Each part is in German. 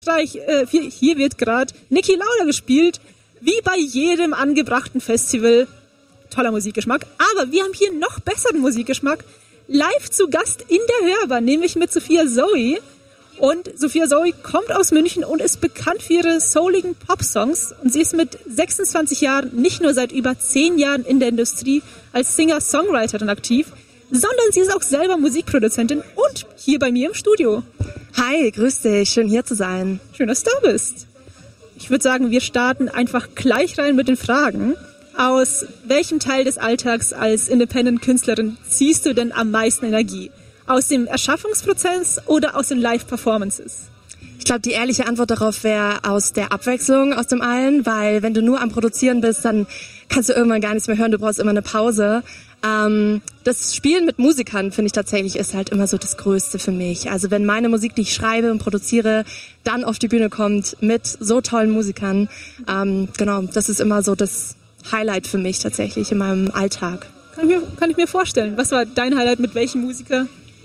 Hier wird gerade Niki Lauda gespielt, wie bei jedem angebrachten Festival. Toller Musikgeschmack. Aber wir haben hier noch besseren Musikgeschmack. Live zu Gast in der Hörbahn, nämlich mit Sophia Zoe. Und Sophia Zoe kommt aus München und ist bekannt für ihre souligen Pop-Songs. Und sie ist mit 26 Jahren nicht nur seit über 10 Jahren in der Industrie als Singer-Songwriterin aktiv, sondern sie ist auch selber Musikproduzentin und hier bei mir im Studio. Hi, grüß dich, schön hier zu sein. Schön, dass du da bist. Ich würde sagen, wir starten einfach gleich rein mit den Fragen. Aus welchem Teil des Alltags als Independent-Künstlerin ziehst du denn am meisten Energie? Aus dem Erschaffungsprozess oder aus den Live-Performances? Ich glaube, die ehrliche Antwort darauf wäre aus der Abwechslung, aus dem allen, weil wenn du nur am Produzieren bist, dann kannst du irgendwann gar nichts mehr hören, du brauchst immer eine Pause. Das Spielen mit Musikern, finde ich tatsächlich, ist halt immer so das Größte für mich. Also wenn meine Musik, die ich schreibe und produziere, dann auf die Bühne kommt mit so tollen Musikern, genau, das ist immer so das Highlight für mich tatsächlich in meinem Alltag. Kann ich mir vorstellen. Was war dein Highlight, mit welchem Musiker?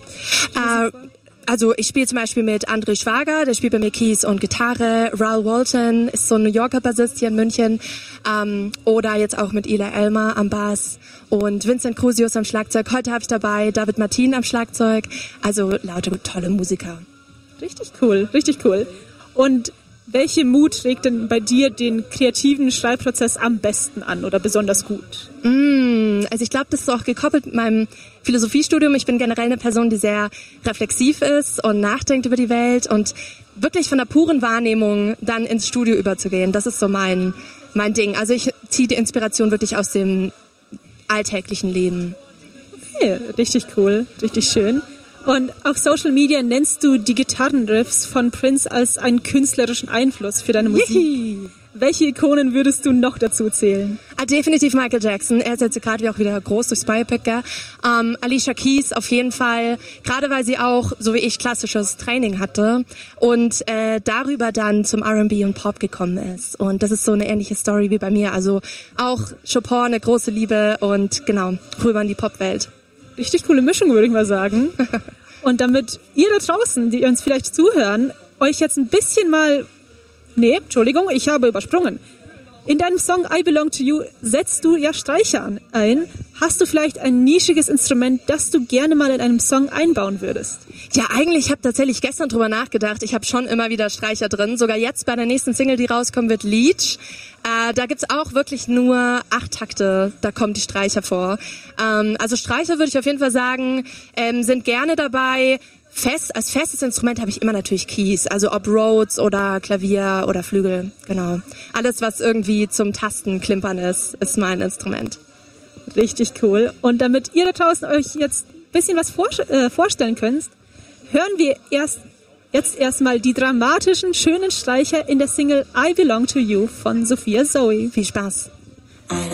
Also ich spiele zum Beispiel mit André Schwager, der spielt bei mir Keys und Gitarre. Raoul Walton ist so ein New Yorker Bassist hier in München. Oder jetzt auch mit Ila Elmer am Bass und Vincent Crusius am Schlagzeug. Heute habe ich dabei David Martin am Schlagzeug. Also lauter tolle Musiker. Richtig cool, richtig cool. Und welche Mut trägt denn bei dir den kreativen Schreibprozess am besten an oder besonders gut? Also ich glaube, das ist auch gekoppelt mit meinem Philosophiestudium. Ich bin generell eine Person, die sehr reflexiv ist und nachdenkt über die Welt und wirklich von der puren Wahrnehmung dann ins Studio überzugehen. Das ist so mein Ding. Also ich ziehe die Inspiration wirklich aus dem alltäglichen Leben. Okay, richtig cool, richtig schön. Und auf Social Media nennst du die Gitarrenriffs von Prince als einen künstlerischen Einfluss für deine Musik. Yihi. Welche Ikonen würdest du noch dazu zählen? Definitiv Michael Jackson. Er ist jetzt gerade auch wieder groß durchs Biopic. Alicia Keys auf jeden Fall. Gerade weil sie auch, so wie ich, klassisches Training hatte und darüber dann zum R&B und Pop gekommen ist. Und das ist so eine ähnliche Story wie bei mir. Also auch Chopin, eine große Liebe und genau, rüber in die Popwelt. Richtig coole Mischung, würde ich mal sagen. Und damit ihr da draußen, die uns vielleicht zuhören, euch jetzt ein bisschen mal... Nee, Entschuldigung, ich habe übersprungen. In deinem Song I Belong to You setzt du ja Streicher ein. Hast du vielleicht ein nischiges Instrument, das du gerne mal in einem Song einbauen würdest? Ja, eigentlich, ich habe tatsächlich gestern drüber nachgedacht. Ich habe schon immer wieder Streicher drin. Sogar jetzt bei der nächsten Single, die rauskommen wird, Leech. Da gibt's auch wirklich nur 8 Takte, da kommen die Streicher vor. Also Streicher würde ich auf jeden Fall sagen, sind gerne dabei. Als festes Instrument habe ich immer natürlich Keys, also ob Rhodes oder Klavier oder Flügel, genau. Alles, was irgendwie zum Tasten klimpern ist mein Instrument. Richtig cool. Und damit ihr da draußen euch jetzt ein bisschen was vorstellen könnt, hören wir jetzt erstmal die dramatischen, schönen Streicher in der Single I Belong to You von Sophia Zoe. Viel Spaß. I